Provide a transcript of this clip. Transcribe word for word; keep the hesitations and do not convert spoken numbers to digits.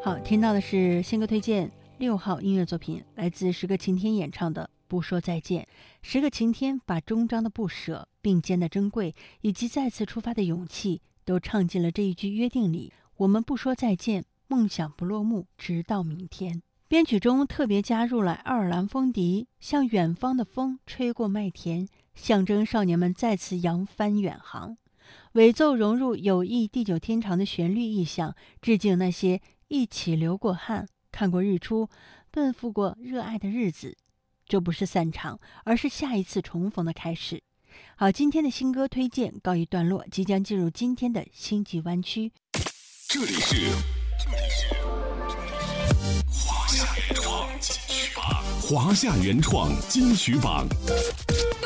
好，听到的是新歌推荐六号音乐作品，来自十个晴天演唱的《不说再见》。十个晴天把终章的不舍、并肩的珍贵以及再次出发的勇气，都唱进了这一句约定里。我们不说再见，梦想不落幕，直到明天。编曲中特别加入了爱尔兰风笛，像远方的风吹过麦田，象征少年们再次扬帆远航。尾奏融入友谊地久天长的旋律意象，致敬那些一起流过汗、看过日出、奔赴过热爱的日子。这不是散场，而是下一次重逢的开始。好，今天的新歌推荐告一段落，即将进入今天的星际湾区。 这里是这里是华夏原创金曲榜，华夏原创金曲榜。